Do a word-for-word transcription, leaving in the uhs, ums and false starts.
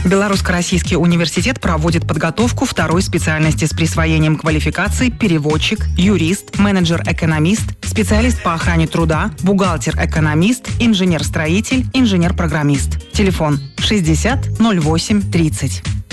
Белорусско-Российский университет проводит подготовку второй специальности с присвоением квалификаций переводчик, юрист, менеджер-экономист, специалист по охране труда, бухгалтер-экономист, инженер-строитель, инженер-программист. Телефон шестьдесят ноль восемь тридцать.